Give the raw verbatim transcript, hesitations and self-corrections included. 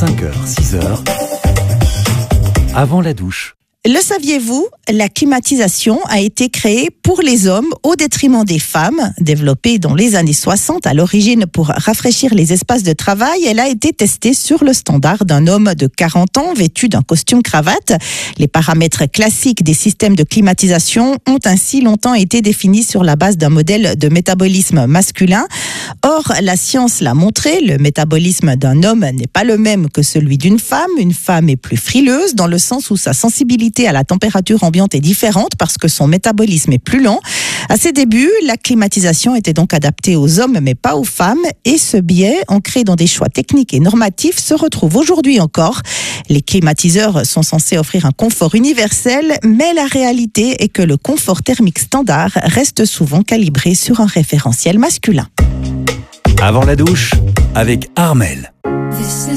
cinq heures, six heures, avant la douche. Le saviez-vous, la climatisation a été créée pour les hommes au détriment des femmes. Développée dans les années soixante à l'origine pour rafraîchir les espaces de travail, elle a été testée sur le standard d'un homme de quarante ans vêtu d'un costume cravate. Les paramètres classiques des systèmes de climatisation ont ainsi longtemps été définis sur la base d'un modèle de métabolisme masculin. Or, la science l'a montré, le métabolisme d'un homme n'est pas le même que celui d'une femme. Une femme est plus frileuse dans le sens où sa sensibilité à la température ambiante est différente parce que son métabolisme est plus lent. À ses débuts, la climatisation était donc adaptée aux hommes mais pas aux femmes, et ce biais, ancré dans des choix techniques et normatifs, se retrouve aujourd'hui encore. Les climatiseurs sont censés offrir un confort universel, mais la réalité est que le confort thermique standard reste souvent calibré sur un référentiel masculin. Avant la douche, avec Armelle.